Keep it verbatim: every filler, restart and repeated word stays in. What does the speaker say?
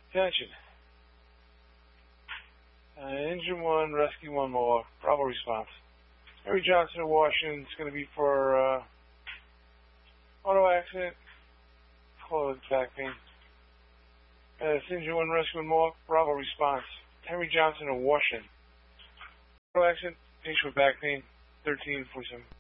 Attention. Uh, engine one, rescue one more. Bravo response. Henry Johnson of Washington. It's going to be for uh, auto accident. Close back pain. Uh, it's engine one, rescue one more. Bravo response. Henry Johnson of Washington. Auto accident. Patient with back pain. thirteen forty-seven.